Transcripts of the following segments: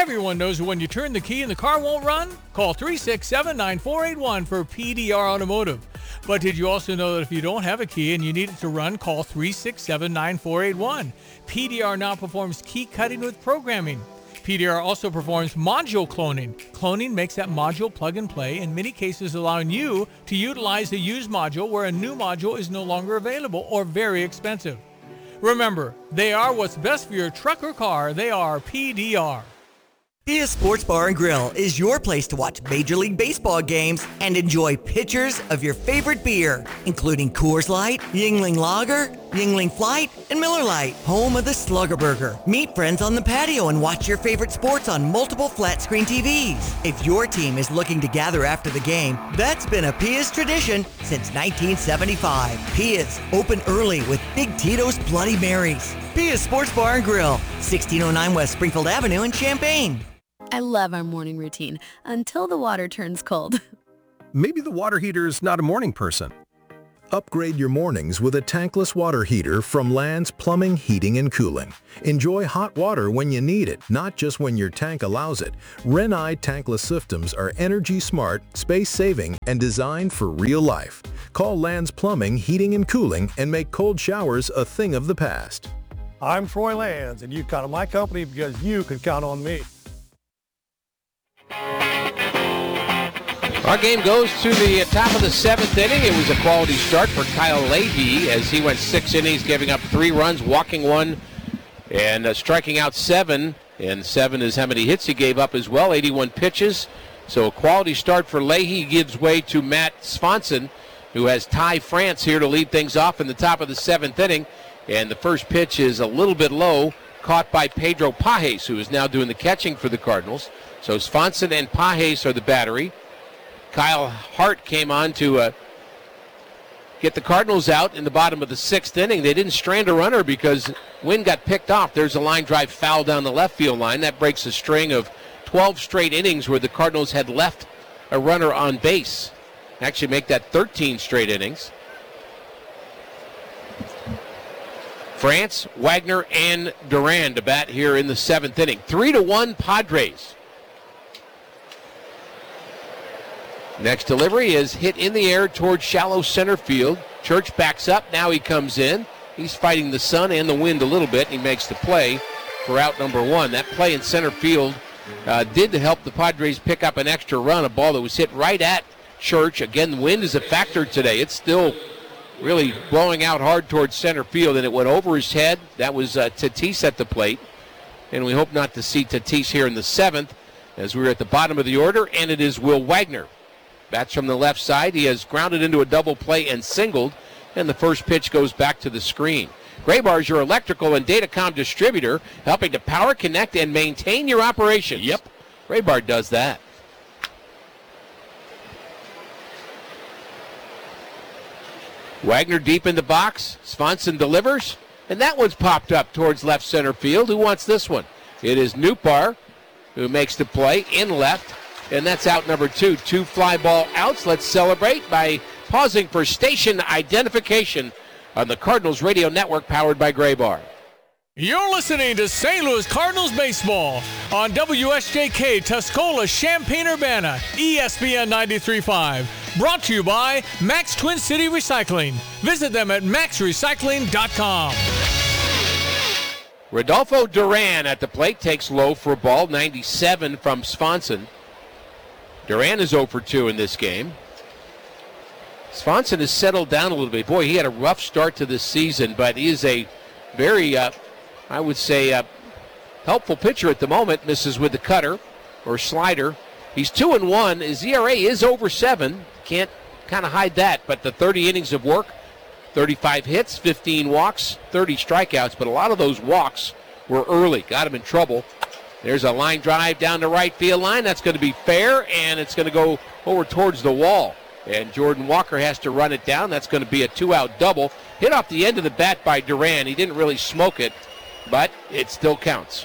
Everyone knows that when you turn the key and the car won't run, call 367-9481 for PDR Automotive. But did you also know that if you don't have a key and you need it to run, call 367-9481. PDR now performs key cutting with programming. PDR also performs module cloning. Cloning makes that module plug and play, in many cases allowing you to utilize a used module where a new module is no longer available or very expensive. Remember, they are what's best for your truck or car. They are PDR. Pia's Sports Bar and Grill is your place to watch Major League Baseball games and enjoy pitchers of your favorite beer, including Coors Light, Yuengling Lager, Yuengling Flight, and Miller Lite, home of the Slugger Burger. Meet friends on the patio and watch your favorite sports on multiple flat-screen TVs. If your team is looking to gather after the game, that's been a Pia's tradition since 1975. Pia's, open early with Big Tito's Bloody Marys. Pia's Sports Bar and Grill, 1609 West Springfield Avenue in Champaign. I love our morning routine until the water turns cold. Maybe the water heater's not a morning person. Upgrade your mornings with a tankless water heater from Land's Plumbing, Heating, and Cooling. Enjoy hot water when you need it, not just when your tank allows it. Renai tankless systems are energy smart, space-saving, and designed for real life. Call Land's Plumbing, Heating, and Cooling and make cold showers a thing of the past. I'm Troy Lands, and you count on my company because you can count on me. Our game goes to the top of the 7th inning. It was a quality start for Kyle Leahy as he went 6 innings, giving up 3 runs, walking 1, and striking out 7. And 7 is how many hits he gave up as well, 81 pitches. So a quality start for Leahy. Gives way to Matt Swanson, who has Ty France here to lead things off in the top of the 7th inning. And the first pitch is a little bit low, caught by Pedro Pajes, who is now doing the catching for the Cardinals. So Swanson and Pajes are the battery. Kyle Hart came on to get the Cardinals out in the bottom of the 6th inning. They didn't strand a runner because Wynn got picked off. There's a line drive foul down the left field line. That breaks a string of 12 straight innings where the Cardinals had left a runner on base. Actually make that 13 straight innings. France, Wagner, and Duran to bat here in the 7th inning. 3-1 Padres. Next delivery is hit in the air towards shallow center field. Church backs up. Now he comes in. He's fighting the sun and the wind a little bit, and he makes the play for out number 1. That play in center field did help the Padres pick up an extra run, a ball that was hit right at Church. Again, the wind is a factor today. It's still really blowing out hard towards center field, and it went over his head. That was Tatis at the plate, and we hope not to see Tatis here in the 7th as we're at the bottom of the order, and it is Will Wagner. Bats from the left side. He has grounded into a double play and singled, and the first pitch goes back to the screen. Graybar is your electrical and datacom distributor, helping to power, connect, and maintain your operations. Yep, Graybar does that. Wagner deep in the box. Swanson delivers, and that one's popped up towards left center field. Who wants this one? It is Nupar who makes the play in left. And that's out number 2. 2 fly ball outs. Let's celebrate by pausing for station identification on the Cardinals Radio Network powered by Graybar. You're listening to St. Louis Cardinals baseball on WSJK Tuscola, Champaign-Urbana, ESPN 93.5. Brought to you by Max Twin City Recycling. Visit them at maxrecycling.com. Rodolfo Duran at the plate takes low for a ball, 97 from Swanson. Duran is 0 for 2 in this game. Swanson has settled down a little bit. Boy, he had a rough start to this season, but he is a very, I would say, helpful pitcher at the moment. Misses with the cutter or slider. He's 2-1. His ERA is over 7. Can't kind of hide that, but the 30 innings of work, 35 hits, 15 walks, 30 strikeouts, but a lot of those walks were early. Got him in trouble. There's a line drive down the right field line. That's going to be fair, and it's going to go over towards the wall. And Jordan Walker has to run it down. That's going to be a 2-out double. Hit off the end of the bat by Duran. He didn't really smoke it, but it still counts.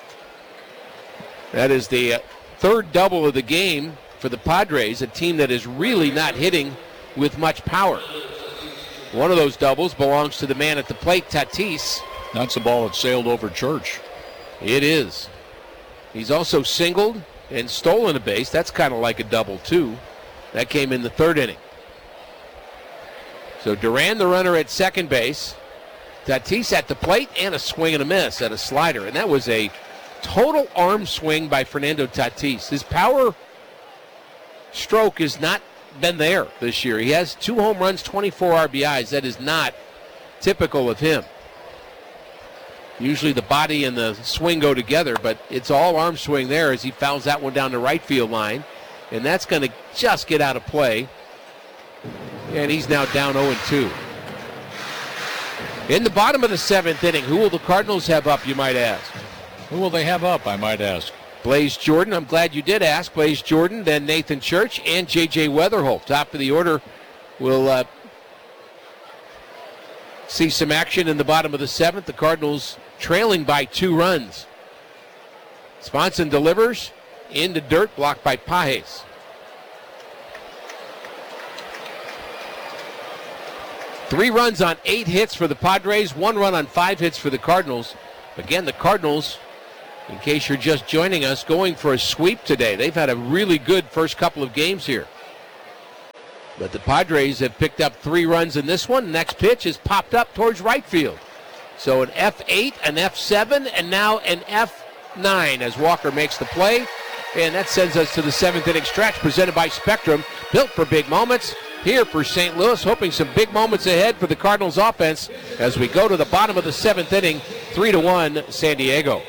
That is the third double of the game for the Padres, a team that is really not hitting with much power. One of those doubles belongs to the man at the plate, Tatis. That's the ball that sailed over Church. It is. He's also singled and stolen a base. That's kind of like a double, too. That came in the third inning. So Duran, the runner at second base. Tatis at the plate, and a swing and a miss at a slider. And that was a total arm swing by Fernando Tatis. His power stroke has not been there this year. He has 2 home runs, 24 RBIs. That is not typical of him. Usually the body and the swing go together, but it's all arm swing there as he fouls that one down the right field line. And that's going to just get out of play. And he's now down 0-2. In the bottom of the 7th inning, who will the Cardinals have up, you might ask? Who will they have up, I might ask? Blaze Jordan. I'm glad you did ask. Blaze Jordan, then Nathan Church, and J.J. Weatherholt. Top of the order will see some action in the bottom of the 7th. The Cardinals trailing by 2 runs. Swanson delivers into dirt, blocked by Pages. Three runs on 8 hits for the Padres, 1 run on 5 hits for the Cardinals. Again, the Cardinals, in case you're just joining us, going for a sweep today. They've had a really good first couple of games here. But the Padres have picked up 3 runs in this one. Next pitch is popped up towards right field. So an F8, an F7, and now an F9 as Walker makes the play. And that sends us to the 7th inning stretch presented by Spectrum, built for big moments. Here for St. Louis, hoping some big moments ahead for the Cardinals offense as we go to the bottom of the 7th inning, 3-1 San Diego.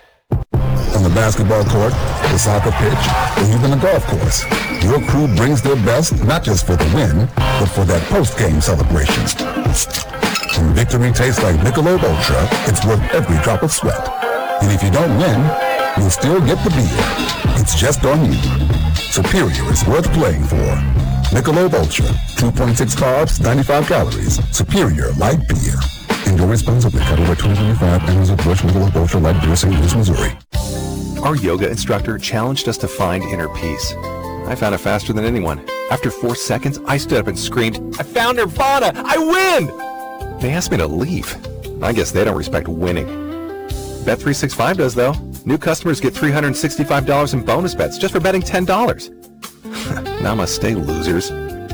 On the basketball court, the soccer pitch, or even the golf course, your crew brings their best not just for the win, but for that post-game celebration. When victory tastes like Michelob Ultra, it's worth every drop of sweat. And if you don't win, you'll still get the beer. It's just on you. Superior is worth playing for. Michelob Ultra, 2.6 carbs, 95 calories. Superior light beer. Enjoy responsibly. Copyright 2025. Anheuser-Busch Michelob Ultra Light Beer, St. Louis, Missouri. Our yoga instructor challenged us to find inner peace. I found it faster than anyone. After 4 seconds, I stood up and screamed, "I found Nirvana! I win!" They asked me to leave. I guess they don't respect winning. Bet365 does, though. New customers get $365 in bonus bets just for betting $10. Namaste, losers.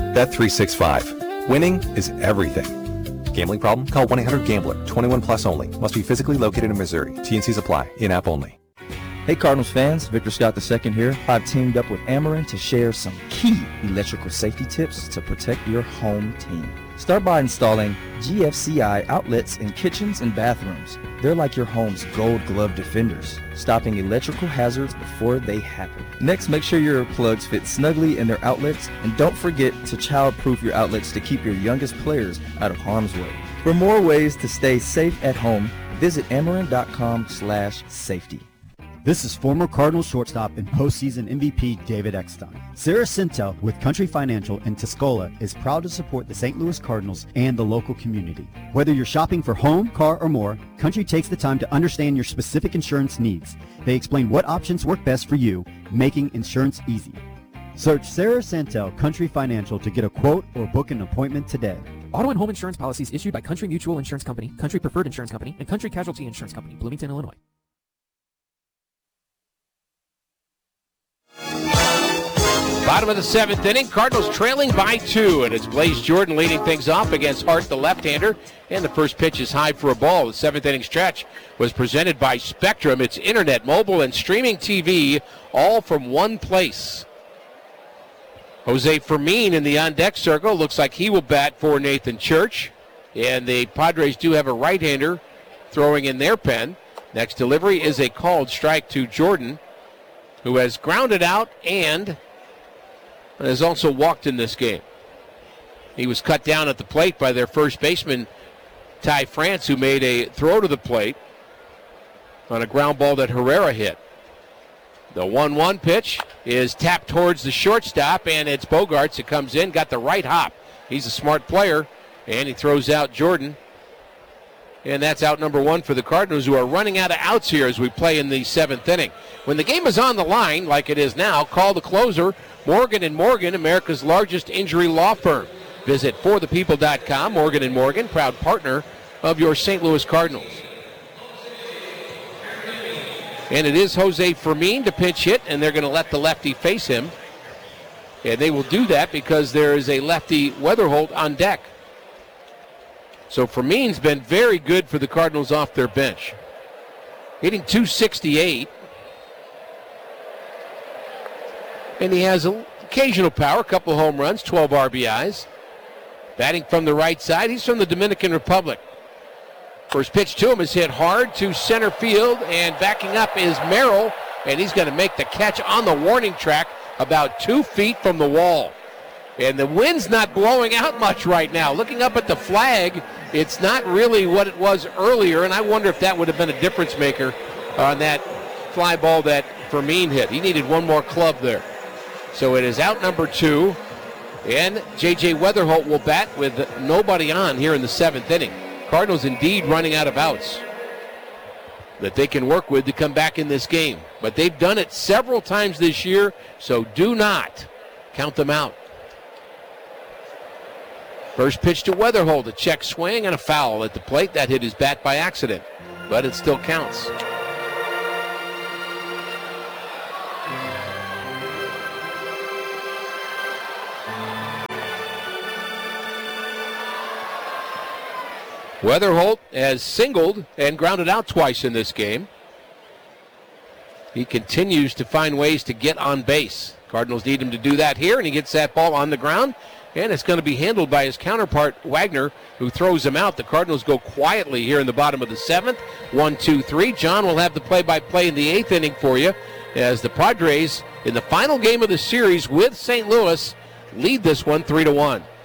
Bet365. Winning is everything. Gambling problem? Call 1-800-GAMBLER. 21 plus only. Must be physically located in Missouri. T&Cs apply. In-app only. Hey Cardinals fans, Victor Scott II here. I've teamed up with Ameren to share some key electrical safety tips to protect your home team. Start by installing GFCI outlets in kitchens and bathrooms. They're like your home's gold glove defenders, stopping electrical hazards before they happen. Next, make sure your plugs fit snugly in their outlets, and don't forget to child-proof your outlets to keep your youngest players out of harm's way. For more ways to stay safe at home, visit Ameren.com/safety. This is former Cardinals shortstop and postseason MVP David Eckstein. Sarah Sintel with Country Financial in Tuscola is proud to support the St. Louis Cardinals and the local community. Whether you're shopping for home, car, or more, Country takes the time to understand your specific insurance needs. They explain what options work best for you, making insurance easy. Search Sarah Sintel Country Financial to get a quote or book an appointment today. Auto and home insurance policies issued by Country Mutual Insurance Company, Country Preferred Insurance Company, and Country Casualty Insurance Company, Bloomington, Illinois. Bottom of the 7th inning, Cardinals trailing by 2, and it's Blaze Jordan leading things off against Hart, the left-hander, and the first pitch is high for a ball. The 7th inning stretch was presented by Spectrum. It's internet, mobile, and streaming TV, all from one place. Jose Fermin in the on-deck circle. Looks like he will bat for Nathan Church, and the Padres do have a right-hander throwing in their pen. Next delivery is a called strike to Jordan, who has grounded out and has also walked in this game. He was cut down at the plate by their first baseman, Ty France, who made a throw to the plate on a ground ball that Herrera hit. The 1-1 pitch is tapped towards the shortstop, and it's Bogaerts that comes in, got the right hop. He's a smart player, and he throws out Jordan. And that's out number 1 for the Cardinals, who are running out of outs here as we play in the 7th inning. When the game is on the line, like it is now, call the closer, Morgan & Morgan, America's largest injury law firm. Visit forthepeople.com. Morgan & Morgan, proud partner of your St. Louis Cardinals. And it is Jose Fermin to pinch hit, and they're going to let the lefty face him. And they will do that because there is a lefty Weatherholt on deck. So Fermin's been very good for the Cardinals off their bench. Hitting .268. And he has occasional power, a couple of home runs, 12 RBIs. Batting from the right side, he's from the Dominican Republic. First pitch to him is hit hard to center field, and backing up is Merrill, and he's going to make the catch on the warning track about 2 feet from the wall. And the wind's not blowing out much right now. Looking up at the flag, it's not really what it was earlier, and I wonder if that would have been a difference maker on that fly ball that Fermin hit. He needed one more club there. So it is out number 2, and J.J. Weatherholt will bat with nobody on here in the 7th inning. Cardinals indeed running out of outs that they can work with to come back in this game. But they've done it several times this year, so do not count them out. First pitch to Weatherholt, a check swing and a foul at the plate. That hit his bat by accident, but it still counts. Weatherholt has singled and grounded out twice in this game. He continues to find ways to get on base. Cardinals need him to do that here, and he gets that ball on the ground, and it's going to be handled by his counterpart, Wagner, who throws him out. The Cardinals go quietly here in the bottom of the 7th. 1-2-3. John will have the play-by-play in the 8th inning for you as the Padres, in the final game of the series with St. Louis, lead this one 3-1.